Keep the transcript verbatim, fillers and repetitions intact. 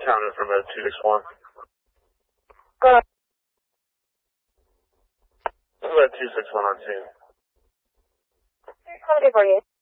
counter from a two six one. Go ahead. This is a two six one on two. How for you?